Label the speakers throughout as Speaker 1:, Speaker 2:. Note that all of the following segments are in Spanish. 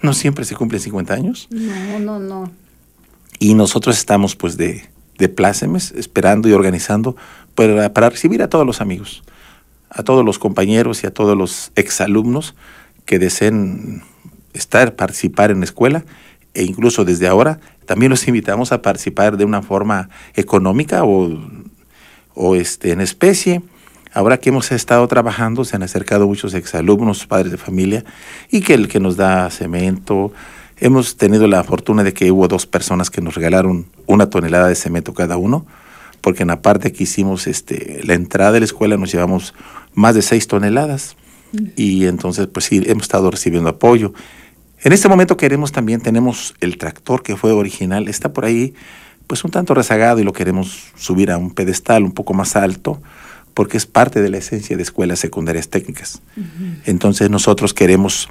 Speaker 1: no siempre se cumplen 50 años.
Speaker 2: No.
Speaker 1: Y nosotros estamos pues de plácemes, esperando y organizando para recibir a todos los amigos, a todos los compañeros y a todos los exalumnos que deseen participar en la escuela, e incluso desde ahora también los invitamos a participar de una forma económica o en especie. Ahora que hemos estado trabajando, se han acercado muchos exalumnos, padres de familia, y que el que nos da cemento. Hemos tenido la fortuna de que hubo 2 personas que nos regalaron 1 tonelada de cemento cada uno, porque en la parte que hicimos la entrada de la escuela nos llevamos más de 6 toneladas. Y entonces, pues sí, hemos estado recibiendo apoyo. En este momento tenemos el tractor que fue original, está por ahí pues un tanto rezagado y lo queremos subir a un pedestal un poco más alto, porque es parte de la esencia de escuelas secundarias técnicas. Entonces nosotros queremos,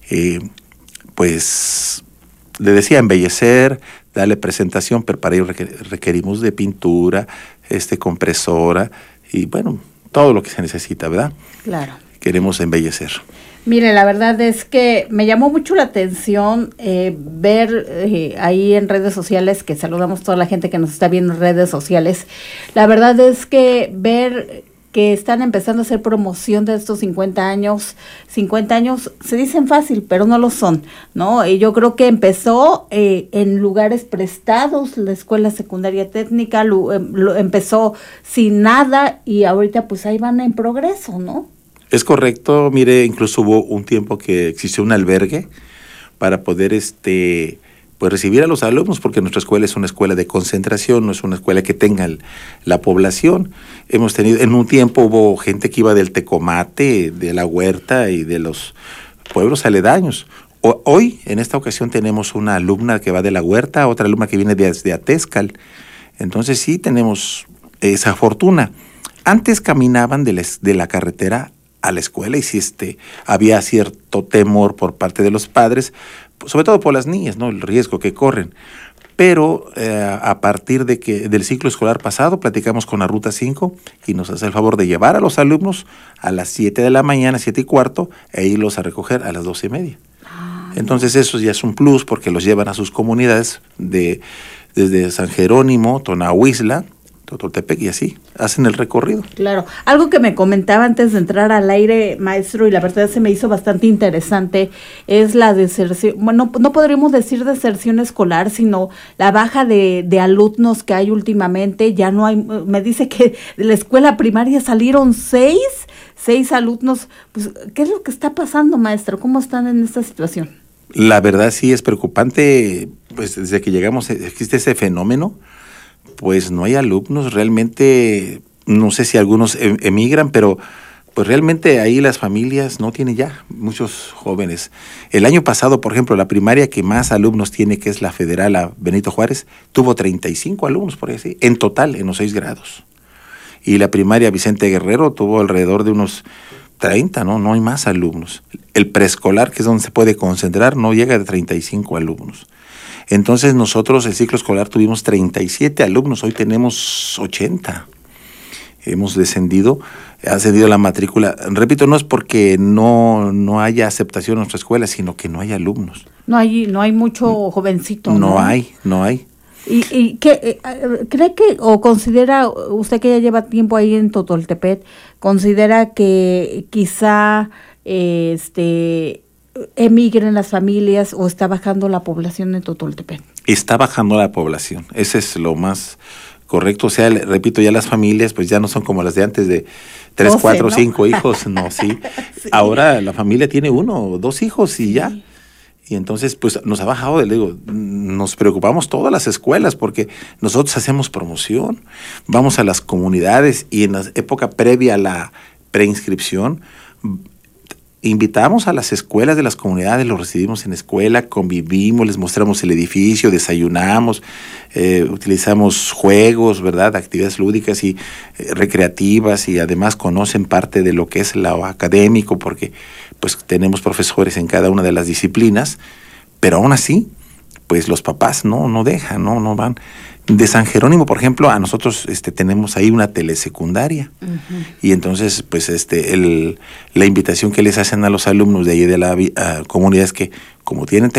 Speaker 1: pues, le decía, embellecer, darle presentación, pero para ello requerimos de pintura, compresora y bueno, todo lo que se necesita, ¿verdad?
Speaker 2: Claro.
Speaker 1: Queremos embellecer.
Speaker 2: Mire, la verdad es que me llamó mucho la atención ver ahí en redes sociales, que saludamos a toda la gente que nos está viendo en redes sociales. La verdad es que ver que están empezando a hacer promoción de estos 50 años se dicen fácil, pero no lo son, ¿no? Y yo creo que empezó en lugares prestados, la escuela secundaria técnica empezó sin nada y ahorita pues ahí van en progreso, ¿no?
Speaker 1: Es correcto, mire, incluso hubo un tiempo que existió un albergue para poder pues recibir a los alumnos, porque nuestra escuela es una escuela de concentración, no es una escuela que tenga la población. Hemos tenido, en un tiempo hubo gente que iba del Tecomate, de la Huerta y de los pueblos aledaños. Hoy, en esta ocasión, tenemos una alumna que va de la Huerta, otra alumna que viene de Atezcal. Entonces sí tenemos esa fortuna. Antes caminaban de la carretera a la escuela y sí había cierto temor por parte de los padres, sobre todo por las niñas, ¿no? El riesgo que corren. Pero a partir del ciclo escolar pasado platicamos con la Ruta 5 y nos hace el favor de llevar a los alumnos a las 7 de la mañana, 7:15, e irlos a recoger a las 12:30. Entonces eso ya es un plus porque los llevan a sus comunidades desde San Jerónimo, Tonahuizla, Totoltepec y así, hacen el recorrido.
Speaker 2: Claro, algo que me comentaba antes de entrar al aire, maestro, y la verdad se me hizo bastante interesante, es la deserción, bueno, no podríamos decir deserción escolar, sino la baja de alumnos que hay últimamente. Ya no hay, me dice que de la escuela primaria salieron 6 alumnos. Pues, ¿qué es lo que está pasando, maestro? ¿Cómo están en esta situación?
Speaker 1: La verdad sí es preocupante, pues desde que llegamos existe ese fenómeno. Pues no hay alumnos, realmente, no sé si algunos emigran, pero pues realmente ahí las familias no tienen ya muchos jóvenes. El año pasado, por ejemplo, la primaria que más alumnos tiene, que es la Federal, la Benito Juárez, tuvo 35 alumnos, por así, en total, en los 6 grados. Y la primaria Vicente Guerrero tuvo alrededor de unos 30, no hay más alumnos. El preescolar, que es donde se puede concentrar, no llega de 35 alumnos. Entonces nosotros el ciclo escolar tuvimos 37 alumnos, hoy tenemos 80. Hemos descendido, ha ascendido la matrícula. Repito, no es porque no haya aceptación en nuestra escuela, sino que no hay alumnos.
Speaker 2: No hay mucho jovencito.
Speaker 1: No hay.
Speaker 2: ¿Y qué cree que o considera, usted que ya lleva tiempo ahí en Totoltepec, considera que quizá emigren las familias o está bajando la población en Totoltepec?
Speaker 1: Está bajando la población, ese es lo más correcto. O sea, repito, ya las familias pues ya no son como las de antes de 3, 12, 4, ¿no? 5 hijos, no, sí. Sí. Ahora la familia tiene 1 o 2 hijos y ya. Y entonces pues nos ha bajado, nos preocupamos todas las escuelas porque nosotros hacemos promoción, vamos a las comunidades y en la época previa a la preinscripción invitamos a las escuelas de las comunidades, los recibimos en escuela, convivimos, les mostramos el edificio, desayunamos, utilizamos juegos, ¿verdad? Actividades lúdicas y recreativas, y además conocen parte de lo que es lo académico, porque pues tenemos profesores en cada una de las disciplinas, pero aún así, pues los papás no dejan, no van. De San Jerónimo, por ejemplo, a nosotros tenemos ahí una telesecundaria. Uh-huh. Y entonces, pues la invitación que les hacen a los alumnos de ahí de la comunidad es que, como tienen